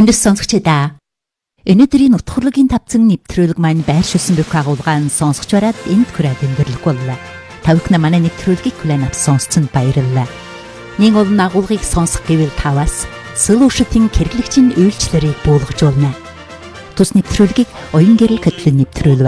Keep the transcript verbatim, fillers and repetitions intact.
Хүндэс сонсогчдаа. Өнөөдрийн утгуурлын тавцан нэвтрүүлэг маань байршуулсан бүх агуулгаан сонсогч бараад энд хүрээд өндөрлөх боллоо. Тавхна манай нэвтрүүлгийг хүлээн авсан сонсцонд баярлалаа. Нэг олон агуулгыг сонсох гэвэл таваас Solution-ийн хэрэглэгчийн үйлчлэлийг буулгаж болно. Тус нэвтрүүлгийг оюун гэрэл хөтлөн нэвтрүүлв.